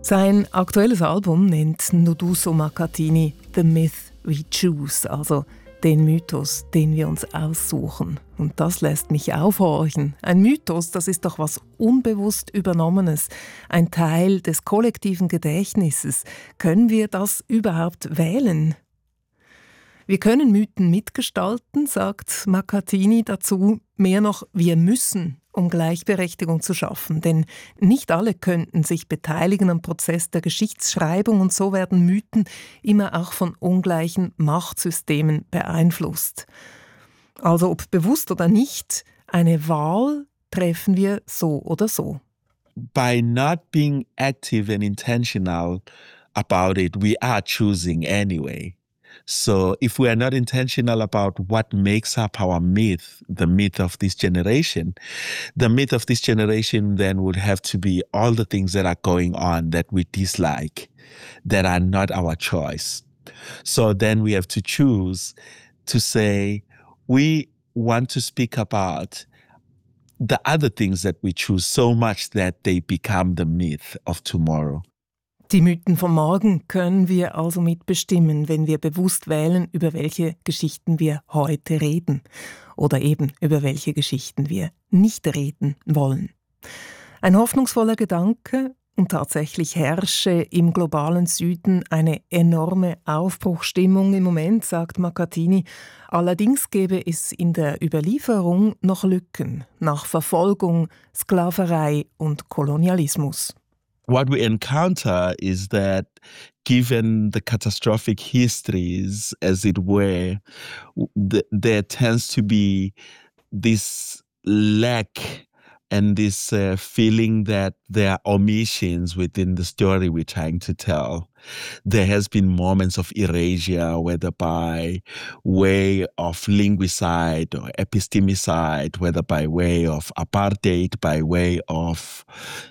Sein aktuelles Album nennt Nduduso Makhathini «The Myth We Choose», also den Mythos, den wir uns aussuchen. Und das lässt mich aufhorchen. Ein Mythos, das ist doch was unbewusst Übernommenes, ein Teil des kollektiven Gedächtnisses. Können wir das überhaupt wählen? Wir können Mythen mitgestalten, sagt Makhathini dazu. Mehr noch, wir müssen, um Gleichberechtigung zu schaffen. Denn nicht alle könnten sich beteiligen am Prozess der Geschichtsschreibung und so werden Mythen immer auch von ungleichen Machtsystemen beeinflusst. Also ob bewusst oder nicht, eine Wahl treffen wir so oder so. By not being active and intentional about it, we are choosing anyway. So if we are not intentional about what makes up our myth, the myth of this generation, the myth of this generation then would have to be all the things that are going on that we dislike, that are not our choice. So then we have to choose to say, we want to speak about the other things that we choose so much that they become the myth of tomorrow. Die Mythen von morgen können wir also mitbestimmen, wenn wir bewusst wählen, über welche Geschichten wir heute reden oder eben über welche Geschichten wir nicht reden wollen. Ein hoffnungsvoller Gedanke, und tatsächlich herrsche im globalen Süden eine enorme Aufbruchsstimmung im Moment, sagt Makhathini. Allerdings gäbe es in der Überlieferung noch Lücken nach Verfolgung, Sklaverei und Kolonialismus. What we encounter is that given the catastrophic histories, as it were, there tends to be this lack and this feeling that there are omissions within the story we're trying to tell. There has been moments of erasure, whether by way of linguicide or epistemicide, whether by way of apartheid, by way of,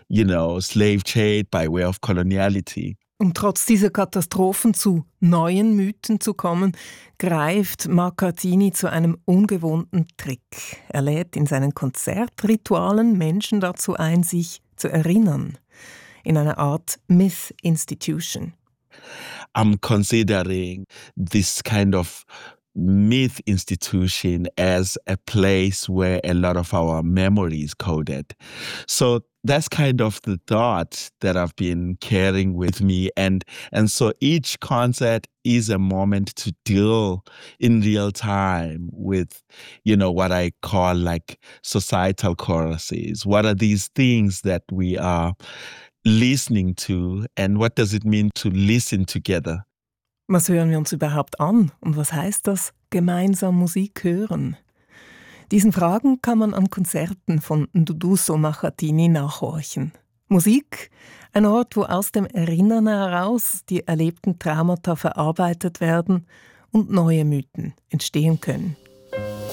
slave trade, by way of coloniality. Um trotz dieser Katastrophen zu neuen Mythen zu kommen, greift Makhathini zu einem ungewohnten Trick. Er lädt in seinen Konzertritualen Menschen dazu ein, sich zu erinnern. In einer Art Myth Institution. I'm considering this kind of myth institution as a place where a lot of our memory is coded. So that's kind of the thought that I've been carrying with me. And so each concert is a moment to deal in real time with, what I call like societal choruses. What are these things that we are listening to and what does it mean to listen together? Was hören wir uns überhaupt an und was heißt das, gemeinsam Musik hören? Diesen Fragen kann man an Konzerten von Nduduso Makhathini nachhorchen. Musik, ein Ort, wo aus dem Erinnern heraus die erlebten Traumata verarbeitet werden und neue Mythen entstehen können.